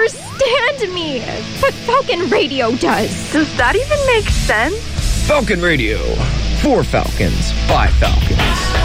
understand me, but Falcon Radio does. Does that even make sense? Falcon Radio. For Falcons, by Falcons.